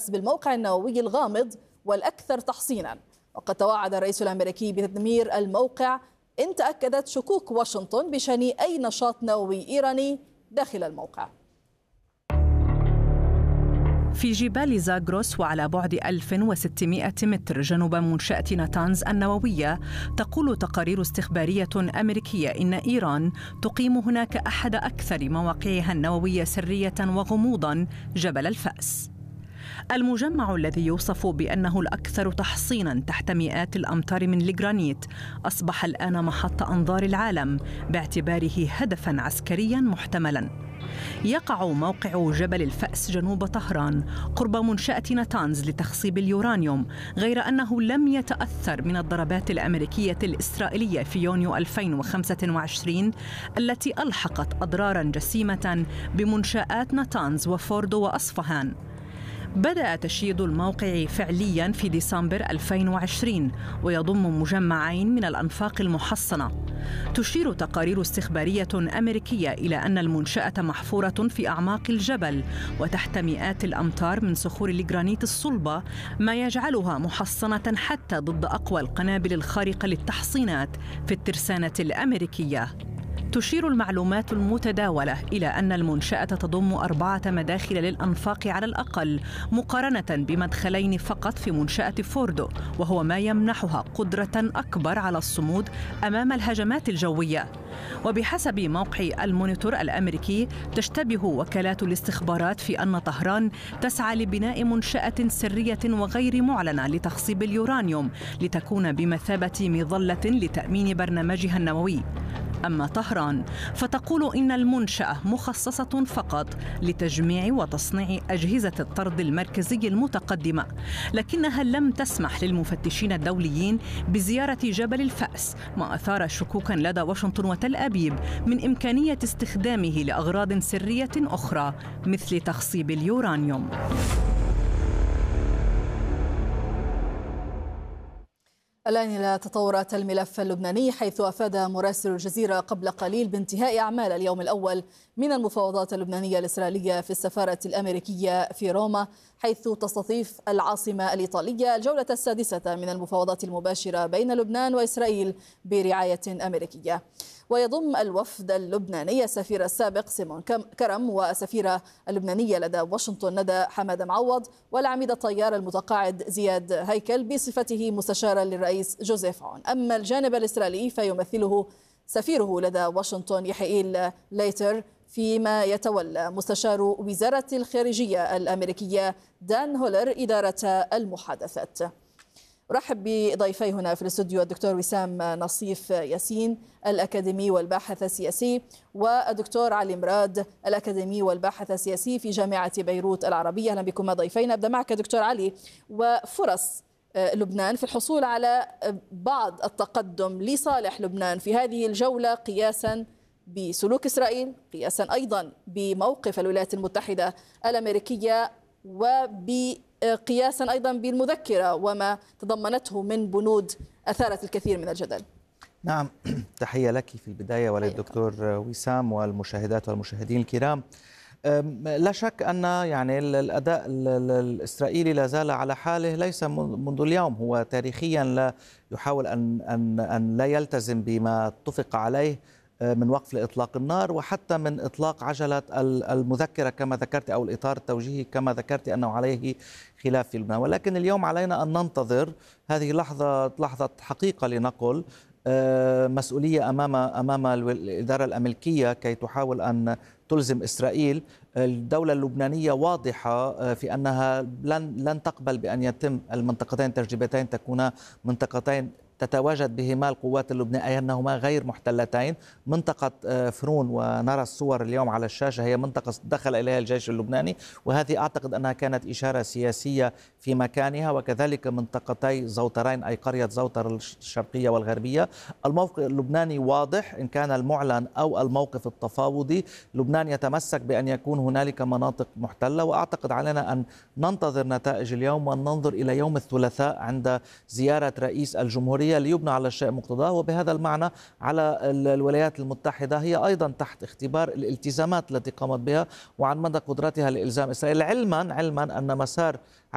الفأس بالموقع النووي الغامض والأكثر تحصينا. وقد توعد الرئيس الأمريكي بتدمير الموقع إن تأكدت شكوك واشنطن بشأن أي نشاط نووي إيراني داخل الموقع. في جبال زاغروس وعلى بعد 1600 متر جنوب منشأة ناتانز النووية، تقول تقارير استخبارية أمريكية إن إيران تقيم هناك أحد أكثر مواقعها النووية سرية وغموضاً، جبل الفأس. المجمع الذي يوصف بأنه الأكثر تحصيناً تحت مئات الأمتار من الجرانيت أصبح الآن محط أنظار العالم باعتباره هدفاً عسكرياً محتملاً. يقع موقع جبل الفأس جنوب طهران قرب منشأة ناتانز لتخصيب اليورانيوم، غير أنه لم يتأثر من الضربات الأمريكية الإسرائيلية في يونيو 2025 التي ألحقت أضراراً جسيمة بمنشآت ناتانز وفوردو وأصفهان. بدأ تشييد الموقع فعلياً في ديسمبر 2020 ويضم مجمعين من الأنفاق المحصنة. تشير تقارير استخبارية أمريكية إلى أن المنشأة محفورة في أعماق الجبل وتحت مئات الأمتار من صخور الجرانيت الصلبة، ما يجعلها محصنة حتى ضد أقوى القنابل الخارقة للتحصينات في الترسانة الأمريكية. تشير المعلومات المتداولة إلى أن المنشأة تضم 4 مداخل للأنفاق على الأقل، مقارنة بمدخلين فقط في منشأة فوردو، وهو ما يمنحها قدرة أكبر على الصمود أمام الهجمات الجوية. وبحسب موقع المونيتور الأمريكي، تشتبه وكالات الاستخبارات في أن طهران تسعى لبناء منشأة سرية وغير معلنة لتخصيب اليورانيوم لتكون بمثابة مظلة لتأمين برنامجها النووي. أما طهران فتقول إن المنشأة مخصصة فقط لتجميع وتصنيع أجهزة الطرد المركزي المتقدمة، لكنها لم تسمح للمفتشين الدوليين بزيارة جبل الفأس، ما أثار شكوكا لدى واشنطن وتل أبيب من إمكانية استخدامه لأغراض سرية أخرى مثل تخصيب اليورانيوم. الآن إلى تطورات الملف اللبناني، حيث أفاد مراسل الجزيرة قبل قليل بانتهاء أعمال اليوم الأول من المفاوضات اللبنانية الإسرائيلية في السفارة الأمريكية في روما، حيث تستضيف العاصمة الإيطالية الجولة السادسة من المفاوضات المباشرة بين لبنان وإسرائيل برعاية أمريكية. ويضم الوفد اللبناني السفير السابق سيمون كرم والسفيرة اللبنانية لدى واشنطن ندى حمادة معوض والعميد الطيار المتقاعد زياد هيكل بصفته مستشارا للرئيس جوزيف عون. أما الجانب الإسرائيلي فيمثله سفيره لدى واشنطن يحييل ليتر، فيما يتولى مستشار وزارة الخارجية الأمريكية دان هولر إدارة المحادثات. أرحب بضيفي هنا في الاستوديو الدكتور وسام نصيف ياسين الأكاديمي والباحث السياسي، والدكتور علي مراد الأكاديمي والباحث السياسي في جامعة بيروت العربية. أهلا بكم ضيفين. أبدأ معك دكتور علي، وفرص لبنان في الحصول على بعض التقدم لصالح لبنان في هذه الجولة قياسا بسلوك إسرائيل، قياسا أيضا بموقف الولايات المتحدة الأمريكية، وقياسا أيضا بالمذكرة وما تضمنته من بنود أثارت الكثير من الجدل. نعم، تحية لك في البداية وللدكتور وسام والمشاهدات والمشاهدين الكرام. لا شك أن يعني الأداء الإسرائيلي لا زال على حاله، ليس منذ اليوم، هو تاريخيا لا يحاول أن لا يلتزم بما اتفق عليه من وقف لإطلاق النار، وحتى من إطلاق عجلة المذكرة كما ذكرت، أو الإطار التوجيهي كما ذكرت أنه عليه خلاف في لبنان. ولكن اليوم علينا أن ننتظر هذه لحظة حقيقة لنقل مسؤولية أمام الإدارة الأمريكية كي تحاول أن تلزم إسرائيل. الدولة اللبنانية واضحة في أنها لن تقبل بأن يتم المنطقتين التجريبيتين تكونا منطقتين تتواجد بهما القوات اللبنانية، أي أنهما غير محتلتين. منطقة فرون، ونرى الصور اليوم على الشاشة، هي منطقة دخل إليها الجيش اللبناني، وهذه أعتقد أنها كانت إشارة سياسية في مكانها، وكذلك منطقتي زوترين أي قرية زوتر الشرقية والغربية. الموقف اللبناني واضح إن كان المعلن أو الموقف التفاوضي. لبنان يتمسك بأن يكون هنالك مناطق محتلة، وأعتقد علينا أن ننتظر نتائج اليوم وننظر إلى يوم الثلاثاء عند زيارة رئيس الجمهورية ليبنى على الشيء مقتضاه. وبهذا المعنى على الولايات المتحدة هي أيضا تحت اختبار الالتزامات التي قامت بها وعن مدى قدرتها لإلزام إسرائيل، علما أن مسار